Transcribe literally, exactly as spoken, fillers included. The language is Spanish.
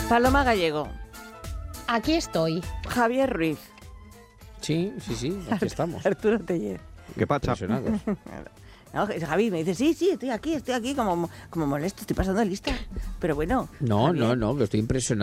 Paloma Gallego. Aquí estoy. Javier Ruiz. Sí, sí, sí, aquí estamos. Arturo Tellez. ¿Qué pasa? Impresionados. No, Javi me dice, sí, sí, estoy aquí, estoy aquí, como, como molesto, estoy pasando lista. Pero bueno. No, Javier, no, no, que estoy impresionado.